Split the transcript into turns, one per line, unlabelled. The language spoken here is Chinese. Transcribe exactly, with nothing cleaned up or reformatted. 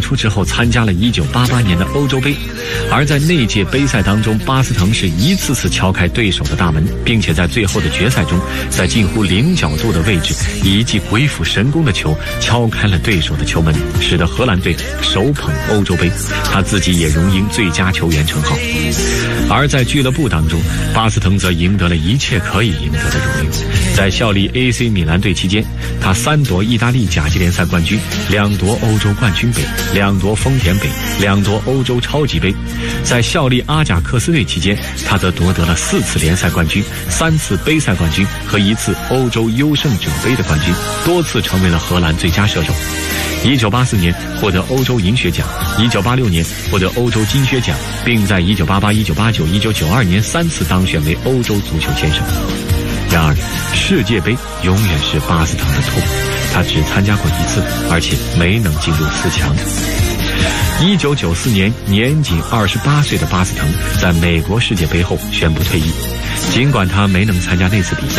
出之后，参加了一九八八年的欧洲杯。而在那届杯赛当中，巴斯滕是一次次敲开对手的大门，并且在最后的决赛中，在近乎零角度的位置，以一记鬼斧神工的球敲开了对手的球门，使得荷兰队首捧欧洲杯，他自己也荣膺最佳球员称号。而在俱乐部当中，巴斯滕则赢得了一切可以赢得的荣誉。在效力 A C 米兰队期间，他三夺意大利甲级联赛冠军，两夺欧洲冠军杯，两夺丰田杯，两夺欧洲超级杯。在效力阿贾克斯队期间，他则夺得了四次联赛冠军，三次杯赛冠军和一次欧洲优胜者杯的冠军，多次成为了荷兰最佳射手。一九八四年获得欧洲银靴奖，一九八六年获得欧洲金靴奖，并在一九八八、一九八九、一九九二年三次当选为欧洲足球先生。然而，世界杯永远是巴斯滕的错，他只参加过一次，而且没能进入四强。一九九四年，年仅二十八岁的巴斯滕在美国世界杯后宣布退役。尽管他没能参加那次比赛，